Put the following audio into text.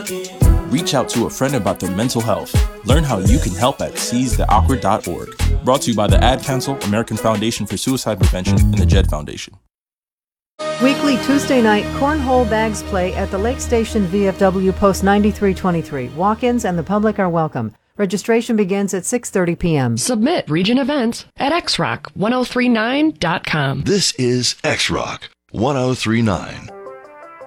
Reach out to a friend about their mental health. Learn how you can help at seizetheawkward.org. Brought to you by the Ad Council, American Foundation for Suicide Prevention, and the JED Foundation. Weekly Tuesday night cornhole bags play at the Lake Station VFW Post 9323. Walk-ins and the public are welcome. Registration begins at 6:30 p.m. Submit Region Events at xrock1039.com. This is X-Rock 1039.